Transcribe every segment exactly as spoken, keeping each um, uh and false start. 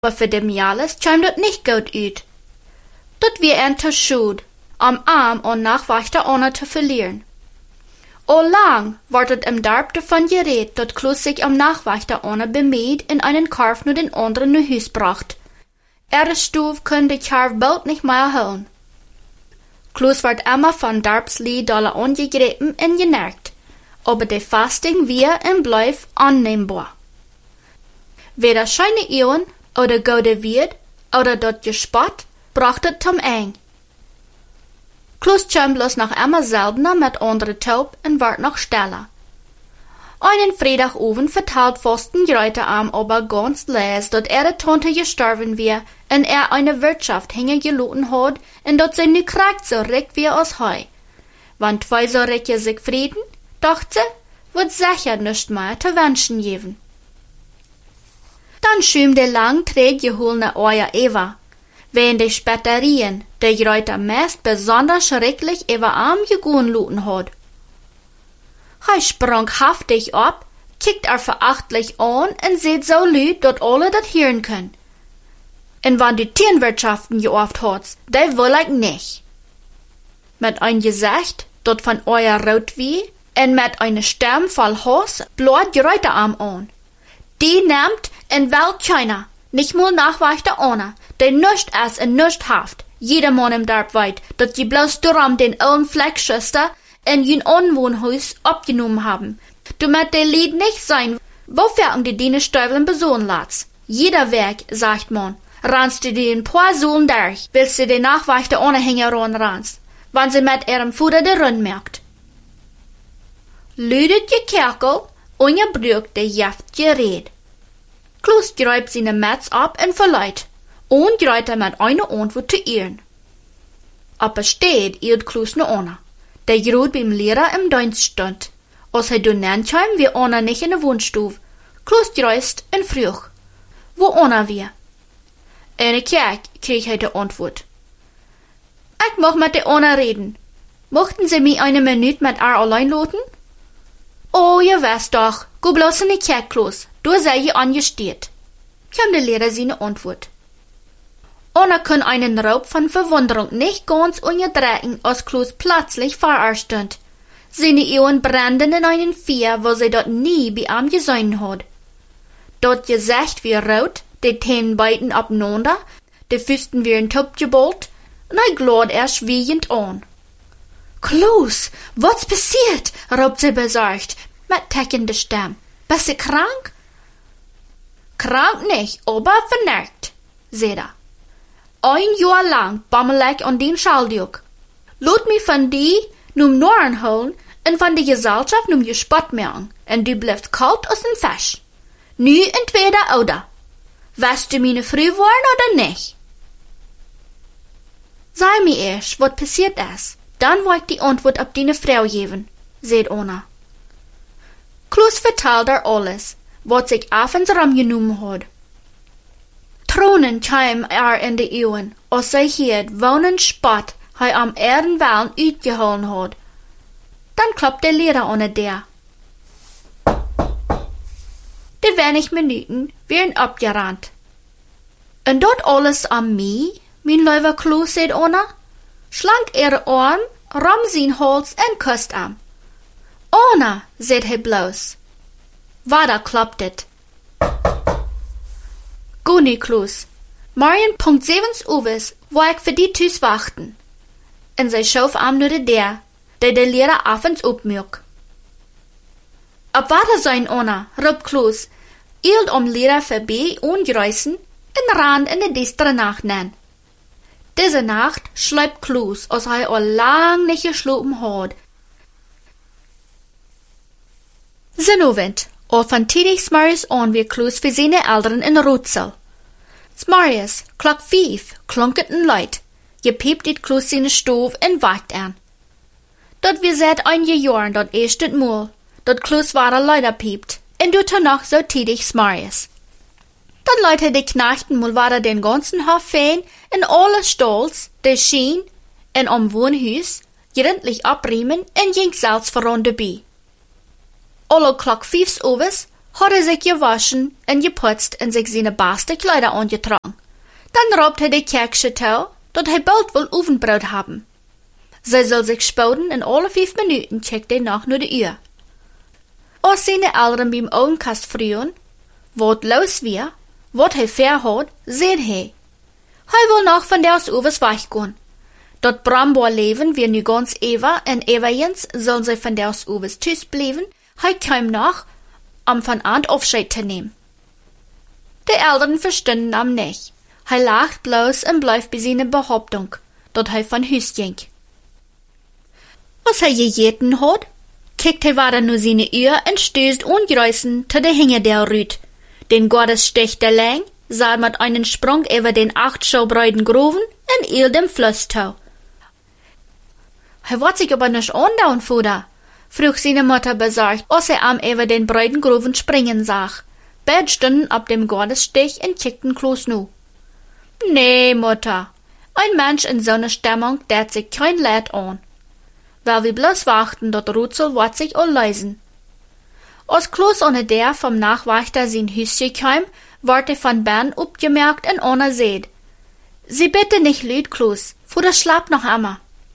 Aber für dem Jahres kam das nicht gut uit. Dat wir ein te schuld, am Arm und Nachwächter ohne zu verlieren. O lang wird im Dorp davon geredet, dat Kloos sich am Nachwächter ohne bemüht in einen Karf nur den anderen nach Hus bracht. Er Stuf könnte die Karf bald nicht mehr holen. Kloos wird immer von Dorpslied dolle angegriffen und genervt, aber die Fasting wir im Bleif annehmbar. Weder scheine Ehren oder gode Wied oder dort gespott, bracht het zum eng. Kloos kam bloß noch immer seltener mit andere Taub und ward noch stiller. Einen Freitagabend vertelt Pfosten Greuter am aber ganz leis, dat er Tante gestorben wär und er eine Wirtschaft hingegelaten hat und dat sie nu kriegt so reck wie aus Heu. Wann zwei so recke sich frieden, dacht sie, wird sicher nicht mehr zu wünschen geben. Dann schüm de lang träggeholene Eier Eva, wenn die Spatterien, die Greuter meist besonders schrecklich über Arm gegun luten hat. Er sprang haftig ab, kickt er verachtlich an und seht so lüd, dat alle dat hören können. Und wann die Tierwirtschaften geoft hat, die will ich nicht. Mit ein Gesicht, dat von euer rot wie, und mit einer Stimme voll Hass, blot Greuterarm an. Die nimmt und will keiner, nicht mal Nachwächter ohne, die nüscht es und nüscht haft, jedermann im Dorf weit, dat die bloß darum den ollen Fleckschüster in jen Anwohnhaus abgenommen haben. Damit der Lied nicht sein, wofür die Diener Steuveln besohlen lässt. Jeder Weg, sagt man, rannst du dir ein paar Sohlen durch, willst du den Nachwächter ohne Hängeron rannst, wann sie mit ihrem Futter der Rund merkt. Lüdet je Kerkel, und je brügt der Jaft gered. Kloos greift seine Metz ab und verleiht, und greift er mit einer Antwort zu ihren. Aber steht ihr Kloos noch ohne, der gerade beim Lehrer im Dienst stand. Als er du nennt heim, wie einer nicht in der Wohnstube. Kloos greift und frug, wo einer wir? In der Kerk, krieg er die Antwort. Ich mag mit der einer reden. Mochten Sie mich eine Minute mit ihr allein loten? Oh, ihr weißt doch, go bloß in die Kerk, Kloos, du sei je angesteht. Kam der Lehrer seine Antwort. Ona kann einen Raub von Verwunderung nicht ganz unterdrücken, als Kloos plötzlich vor ihr stand. Seine Augen brannten in einen Feuer, wo sie dort nie bei ihm gesehen hat. Dort Gesicht wie rot, die Zähne beiden abeinander, die Füßen wie ein Topf geballt, und er glot er schwiegend an. Kloos, was passiert? Raubt sie besorgt, mit teckender Stimme. Bist du krank? Krank nicht, aber vernervt, sagt er. Ein Jahr lang bammel ich an den Schaldjuk. Lot mich von die num Noren holen und von der Gesellschaft num gespott merken, und du bleibst kalt aus dem Fisch. Nu entweder oder. Weißt du meine früh worden oder nicht? Sei mir erst, was passiert ist. Dann wollt die Antwort auf deine Frau geben, sagt Ona. Kloos vertelt er alles, was sich abends rumgenommen hat. Tronen kam er in die Augen, als sie hielt, wonen Spott er am Erdenwallen uitgeholen hat. Dann kloppt der Lehrer ohne der. Die wenig Minuten wären abgerannt. Und dort alles an mich, mein lieber Kloos, sagt Ona, schlank ihre Arm, rum sein Hals und küsst am. Ona, sagt er bloß. Weiter kloppt it. Guni, Kloos. Morgen Punkt siebens Uwes, wo ich für die Tüs warten. Und sie schauf am nur der, der der Lehrer abends upmürk. Ab weiter sein, Ona, rupt Kloos, eilt am Lehrer vorbei und grüßen und ran in die düstere Nacht nennen. Diese Nacht schleibt Kloos, als er all lang nicht geschlafen hat. Zinnowend, all von tidig Smarius an wie Kloos für seine Eltern in Rotzel. Smarius, klock fief, klunketen Leut, gepiept it Kloos seine Stove und wacht an. Dort wir seit einige Jahren dort erstet Mal, dort Kloos war er leider piept, und du noch so tidig Smarius. Dort Leute die Knechten mal war er den ganzen Hof fein, in alle Stolz, der Schien, und am Wohnhaus, gründlich abriemen und ging selbst voran dabei. Alle klock fiefs Uwes, hat er sich gewaschen und geputzt und sich seine beste Kleider angetragen. Dann raubt er die Kerksche Tau, dat hij bald will Ofenbrot haben. Zij soll sich spouden en alle vijf Minuten checkt hij nach nur de Uhr. Als seine Eltern beim Augenkast frühen, wat los wir, wat hij ver hat, seht hij. Hij will noch von der Uwes weichgehen. Dat Bramborleven wir nu ganz Eva en Evajens sollen sie von der Uwes tschüss bleiben, hij kam nach, um von Ant Aufscheid zu nehmen. Die Eltern verstanden am nicht. Hij lacht bloß und bleibt bei seiner Behauptung, dat hij von Hus ging. Als hij gegeten hat, kijkt hij weiter nur seine Uhr und stößt ungreißen zu der Hinge der Rüt. Den Gottes Stich der Lang sah mit einen Sprung über den acht Schaubreiten Groven und il dem Flusstau. Hij wird sich aber nicht andauen, Fuder, frug seine Mutter besorgt, als er am über den breiten Groven springen sah. Beide stunden ab dem Gottesstich und kickten Kloß nu. Nee, Mutter, ein Mensch in so einer Stimmung dert sich kein Leid an. Weil wir bloß warten, dat Rutzel wird sich all leisen. Als Kloß ohne der vom Nachwächter sein Hüsschen kam, ward er von Ben upgemerkt und ohne seht. Sie bitte nicht lüd, Kloß, vor der schlapp noch einmal.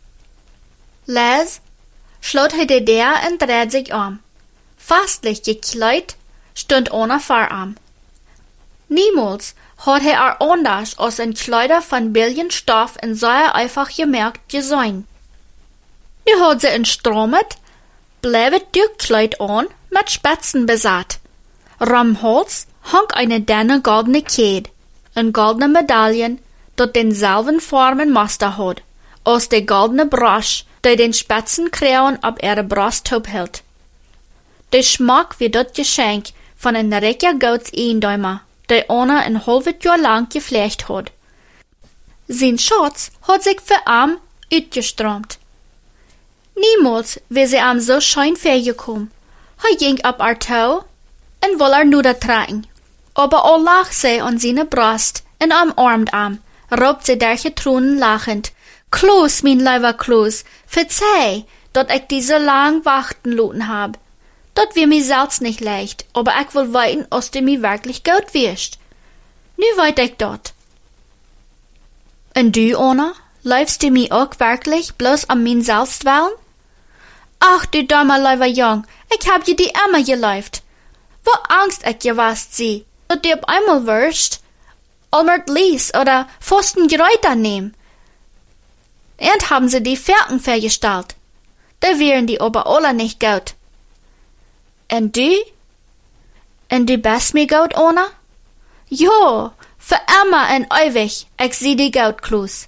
Les, schlot hij de der und dreht sich um. Fastlich gekleid, stund ohne Fahrarm. Niemals hat er er anders als ein Kleider von billigen Stoff und so er einfach gemerkt gesehen. Nu hat sie in Stromet, bleibet durch Kleid an, mit Spitzen besatt. Ram Hals hang eine dünne goldene Kette, ein goldene Medaillen, dat denselben Formen Muster hat, als der goldene Brosch, der den Spitzenkräuen ab ihre Brust hält. Der Schmack wie dat Geschenk von ein reicher Goats-Eendäumer, der einer ein halbes Jahr lang geflecht hat. Sein Schatz hat sich für arm uitgeströmt. Niemals wär sie am so schön vergekommen. Er ging ab ar Tau und will er nuder tragen. Aber all lag sie an seine Brust und umarmt am, raubt sie derche Tronen lachend. Kloß, mein lieber Kloß, verzeih, dat ich die so lang warten loten hab. Dat wär mir selbst nicht leicht, aber ich will weiten, als du mir wirklich gut wirst. Nu weit ich dort. Und du, Anna, läufst du mir auch wirklich bloß am mein selbst willen? Ach, du dummer lieber Jung, ich hab dir die immer geläuft. Wo Angst ich gewasst sie, dat du auf einmal wirst, Almert Lies oder Pfosten Geräuter nehmen. Und haben sie die Ferken vergestellt. Da wären die aber alle nicht gut. Und du? Und du bist mir gut, Anna? Jo, für immer und ewig, ich sieh die gut, Kloß.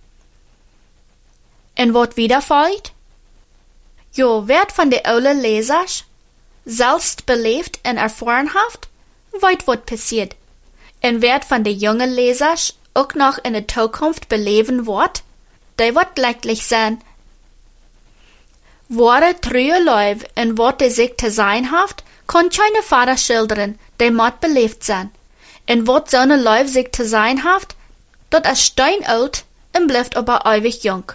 Und wat wieder folgt? Jo, werd von de oude Lesers, selbst beleefd en ervarenhaft, weet wat passiert. En werd von de junge Lesers ook noch in de Zukunft beleven wordt, die wat glücklich sein. Ware treue Leib en wat de sich te zijn haft, kon keine Vater schilderen, die moet beleefd zijn. En wat zo'n Leib sich te zijn haft, dat is steinoud en blijft aber ewig jung.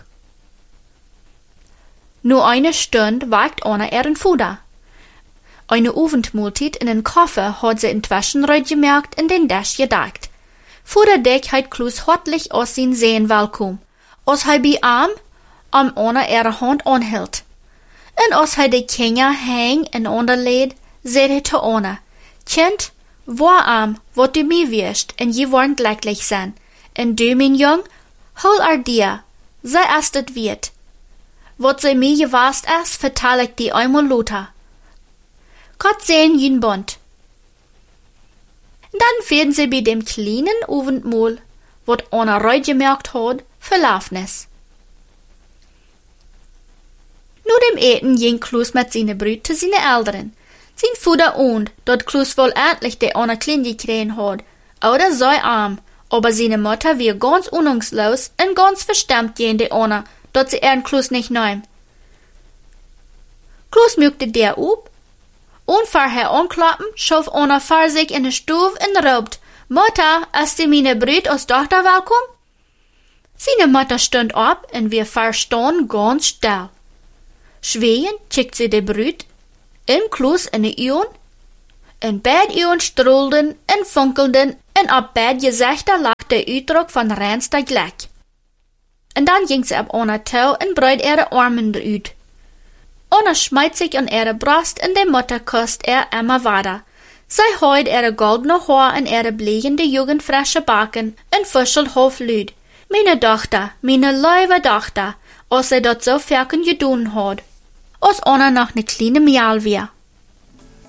Nur eine Stunde wagt Anna ihren Fuder. Eine Abendmahlzeit in den Koffer hat sie inzwischen gemerkt in den Dash gedacht. Fuder Deck hat Kloß hartlich aus sein Sehen willkommen, als hij bei ihm am Anna ihre Hand anhielt. Und als hij die Kinder häng und unterlädt, seht er zu Anna, Kind, war am, wat du mir wirst, und je wollen glücklich sein. Und du, mein Jung, hol er dir, sei es das wird. Wat sie mir gewast ist, vertel ich die einmal Lothar. Gott sehen jeden Bund. Dann werden sie bei dem kleinen Abendmahl, wat Anna reut gemerkt hat, verlaufnis. Nur dem Eten ging Kloß mit seinen Brüd zu seinen Eltern. Sein Vater und, dat Kloß wohl endlich die Anna klein gekriegt hat, oder sei arm, aber seine Mutter war ganz unungslos und ganz verstimmt gegen die Anna, dat sie ihren Kloß nicht nahm. Kloß mückte der up, und vor her anklappen, schof Anna vor sich in den Stuf und raubt, Mutter, ist die meine Brüd als Tochter willkommen? Seine Mutter stund ab und wir verstanden ganz still. Schweiend checkt sie die Brüd, im Kloß in die Ion, En beide ogen strolden en funkelden en op beide gezichten lag de uitdruk van reinste geluk. En dan ging ze op Anna toe en breid ihre armen eruit. Anna schmeidt sich an ihre Brust en de Mutter kust er immer weiter. Zij hooit ihre goldene Haar en ihre blinkende jugendfrische Backen en fuschelt hofluid. Meine Tochter, meine lieve Tochter, als zij dat zo ver gedaan had. Als Anna nog ne kleine Mial weer.